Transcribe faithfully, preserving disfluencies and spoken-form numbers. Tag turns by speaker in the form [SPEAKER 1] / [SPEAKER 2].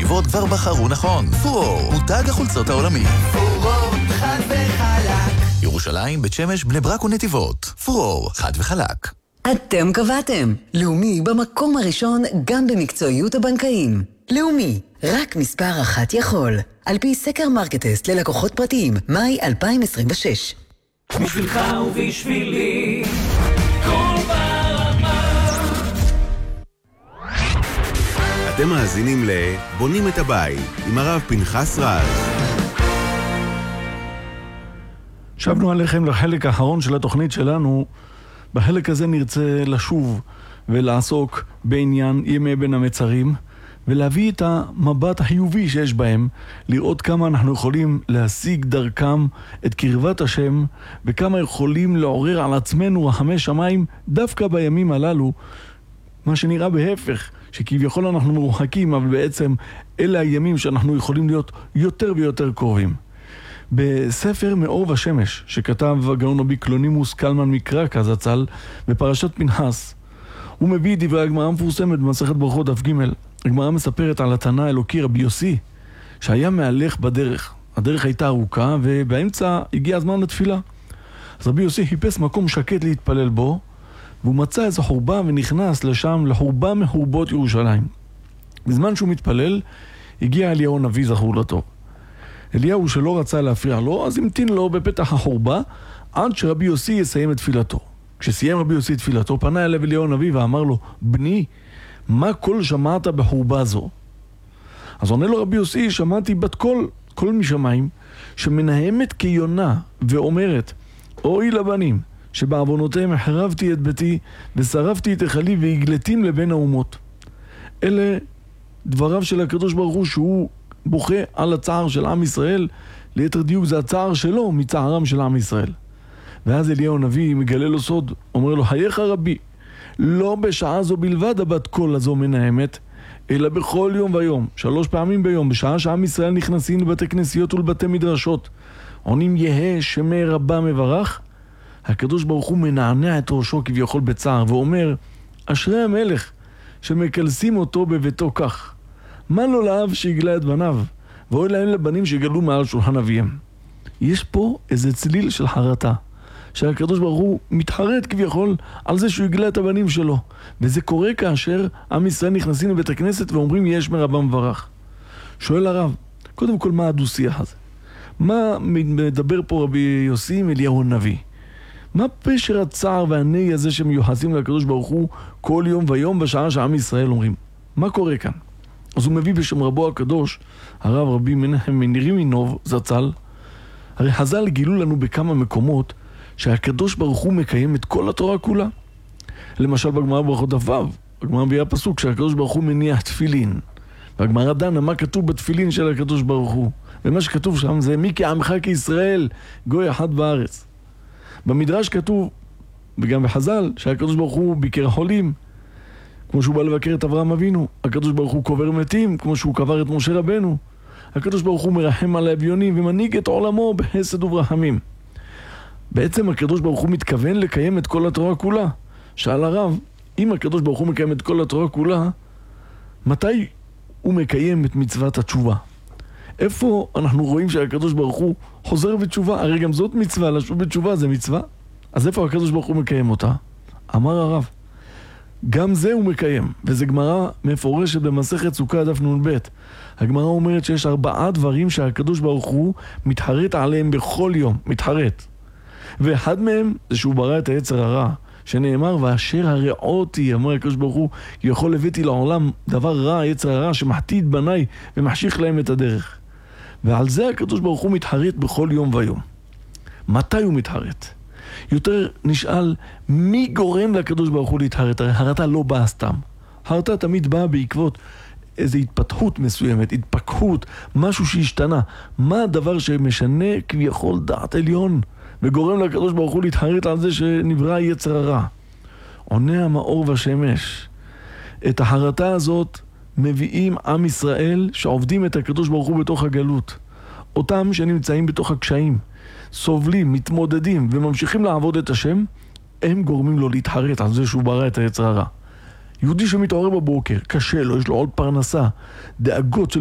[SPEAKER 1] נתיבות כבר בחרו נכון. פורור, מותג החולצות העולמי.
[SPEAKER 2] פורור, חד וחלק.
[SPEAKER 1] ירושלים, בית שמש, בני ברק ונתיבות. פורור, חד וחלק.
[SPEAKER 3] אתם קבעתם. לאומי במקום הראשון גם במקצועיות הבנקאים. לאומי, רק מספר אחת יכול. על פי סקר מרקטסט ללקוחות פרטיים, מאי אלפיים עשרים ושש.
[SPEAKER 2] בשבילך ובשבילי, כל ברמה.
[SPEAKER 4] אתם מאזינים לבונים את הבית עם הרב פנחס רז.
[SPEAKER 5] שבנו עליכם לחלק האחרון של התוכנית שלנו. בחלק הזה נרצה לשוב ולעסוק בעניין ימי בין המצרים, ולהביא את המבט החיובי שיש בהם, לראות כמה אנחנו יכולים להשיג דרכם את קרבת השם, וכמה יכולים לעורר על עצמנו רחמי שמיים דווקא בימים הללו, מה שנראה בהפך, שכביכול אנחנו מרוחקים, אבל בעצם אלה הימים שאנחנו יכולים להיות יותר ויותר קרובים. בספר מאור ושמש, שכתב הגאון רבי קלונימוס קלמן מקרק הזצ"ל, בפרשת פנחס, הוא מביא דברי הגמרא המפורסמת במסכת ברכות דף ג'. הגמרא מספרת על התנא האלוקי רבי יוסי, שהיה מהלך בדרך. הדרך הייתה ארוכה, ובאמצע הגיע הזמן לתפילה. אז רבי יוסי חיפש מקום שקט להתפלל בו, והוא מצא איזו חורבה ונכנס לשם, לחורבה מחורבות ירושלים. בזמן שהוא מתפלל, הגיע אליהו הנביא זכור לטוב. אליהו שלא רצה להפריע לו, אז המתין לו בפתח החורבה, עד שרבי יוסי יסיים את תפילתו. כשסיים רבי יוסי את תפילתו, פנה אליו אליהו הנביא ואמר לו, בני, מה כל שמעת בחורבה זו? אז עונה לו רבי יוסי, שמעתי בת קול, קול משמיים, שמנהמת כיונה ואומרת, אוי לבנים, שבעוונותיהם החרבתי את ביתי, ושרפתי את החלי והגלתים לבין האומות. אלה דבריו של הקדוש ברוך הוא, שהוא בוכה על הצער של עם ישראל, ליתר דיוק זה הצער שלו מצערם של עם ישראל. ואז אליהו הנביא מגלה לו סוד, אומר לו, חייך רבי, לא בשעה זו בלבד הבת קול הזו מנהמת, אלא בכל יום ויום, שלוש פעמים ביום, בשעה שעם ישראל נכנסים לבתי כנסיות ולבתי מדרשות, עונים יהא שמי רבה מברך, הקדוש ברוך הוא מנענע את ראשו כביכול בצער, ואומר, אשרי המלך שמקלסים אותו בביתו כך. מה לא לאב שיגלה את בניו, ואוי להם לבנים שיגלו מעל שולחן אביהם. יש פה איזה צליל של חרטה, שהקדוש ברוך הוא מתחרט כביכול על זה שהוא יגלה את הבנים שלו. וזה קורה כאשר עם ישראל נכנסים לבית הכנסת ואומרים יש מרבה מברך. שואל הרב, קודם כל מה הדו-שיח הזה? מה מדבר פה רבי יוסי עם אליהו הנביא? מה פשר הצער והנהי הזה שמיוחסים לקדוש ברוך הוא כל יום ויום בשעה שעם ישראל אומרים? מה קורה כאן? אז הוא מביא בשם רבו הקדוש, הרב רבי מנחם מנירימינוב זצ"ל. הרי חז"ל גילו לנו בכמה מקומות שהקדוש ברוך הוא מקיים את כל התורה כולה. למשל בגמרא ברכות דף ו', הגמרא מביאה פסוק שהקדוש ברוך הוא מניח תפילין. והגמרא דנה מה כתוב בתפילין של הקדוש ברוך הוא. ומה שכתוב שם זה מי כעמך כישראל, גוי אחד בארץ. במדרש כתוב, וגם בחז"ל, שהקדוש ברוך הוא ביקר החולים, כמו שהוא בא לבקר את אברהם אבינו. הקדוש ברוך הוא קובר מתים, כמו שהוא קבר את משה רבנו. הקדוש ברוך הוא מרחם על האביונים ומנהיג את עולמו בחסד וברחמים. בעצם הקדוש ברוך הוא מתכוון לקיים את כל התורה כולה. שאל הרב, אם הקדוש ברוך הוא מקיים את כל התורה כולה, מתי הוא מקיים את מצוות התשובה? איפה אנחנו רואים שהקדוש ברוך הוא חוזר בתשובה? הרי גם זאת מצווה, לשוב בתשובה זה מצווה. אז איפה הקדוש ברוך הוא מקיים אותה? אמר הרב, גם זה הוא מקיים, וזה גמרא מפורשת במסכת סוכה דף נ"ב. הגמרא אומרת שיש ארבעה דברים שהקדוש ברוך הוא מתחרט עליהם בכל יום, מתחרט. ואחד מהם זה שהוא ברא את היצר הרע, שנאמר, ואשר הרעותי, אמר הקדוש ברוך הוא, כי יכול הבאתי לעולם דבר רע, היצר הרע, שמחטיא את בניי ומחשיך להם את הדרך. ועל זה הקדוש ברוך הוא מתחרט בכל יום ויום. מתי הוא מתחרט? יותר נשאל, מי גורם לקדוש ברוך הוא להתחרט? הרי חרטה לא באה סתם. חרטה תמיד באה בעקבות איזו התפתחות מסוימת, התפכחות, משהו שהשתנה. מה הדבר שמשנה כביכול דעת עליון וגורם לקדוש ברוך הוא להתחרט על זה שנברא יצר הרע? עונה המאור ושמש. את החרטה הזאת מביאים עם ישראל שעובדים את הקדוש ברוך הוא בתוך הגלות. אותם שנמצאים בתוך הקשיים, סובלים, מתמודדים וממשיכים לעבוד את השם, הם גורמים לו להתחרט על זה שהוא ברא את היצר הרע. יהודי שמתעורר בבוקר, קשה לו, יש לו עוד פרנסה, דאגות של